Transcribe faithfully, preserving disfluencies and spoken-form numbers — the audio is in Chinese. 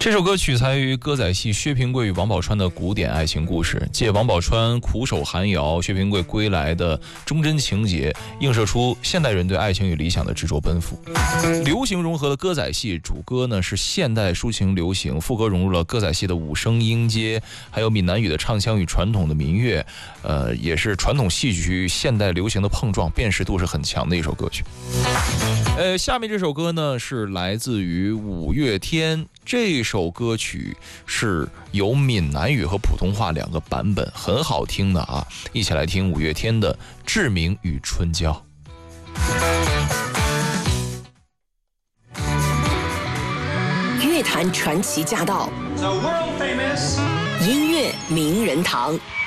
这首歌取材于歌仔戏薛平贵与王宝钏的古典爱情故事，借王宝钏苦守寒窑、薛平贵归来的忠贞情节，映射出现代人对爱情与理想的执着奔赴。流行融合了歌仔戏，主歌呢是现代抒情流行，副歌融入了歌仔戏的五声音阶，还有闽南语的唱腔与传统的民乐，呃，也是传统戏曲与现代流行的碰撞，辨识度是很强的一首歌曲。呃，下面这首歌呢是来自于五月天。这首歌曲是有闽南语和普通话两个版本，很好听的啊！一起来听五月天的《志明与春娇》。 乐坛传奇驾到，音乐名人堂。